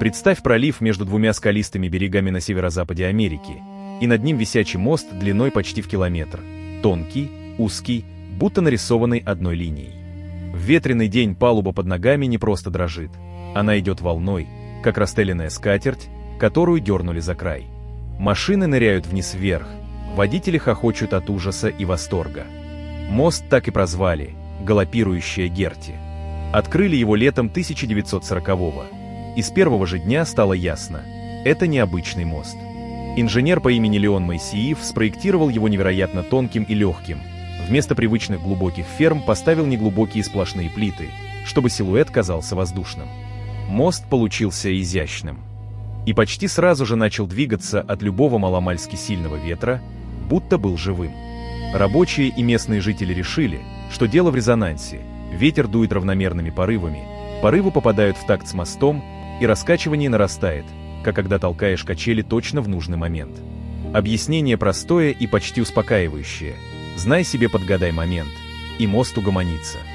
Представь пролив между двумя скалистыми берегами на северо-западе Америки, и над ним висячий мост длиной почти в километр, тонкий, узкий, будто нарисованный одной линией. В ветреный день палуба под ногами не просто дрожит, она идет волной, как расстеленная скатерть, которую дернули за край. Машины ныряют вниз-вверх, водители хохочут от ужаса и восторга. Мост так и прозвали «Галопирующая Герти». Открыли его летом 1940-го. И с первого же дня стало ясно – это необычный мост. Инженер по имени Леон Моисеев спроектировал его невероятно тонким и легким. Вместо привычных глубоких ферм поставил неглубокие сплошные плиты, чтобы силуэт казался воздушным. Мост получился изящным. И почти сразу же начал двигаться от любого маломальски сильного ветра, будто был живым. Рабочие и местные жители решили, что дело в резонансе. Ветер дует равномерными порывами, порывы попадают в такт с мостом, и раскачивание нарастает, как когда толкаешь качели точно в нужный момент. Объяснение простое и почти успокаивающее. Знай себе, подгадай момент, и мост угомонится.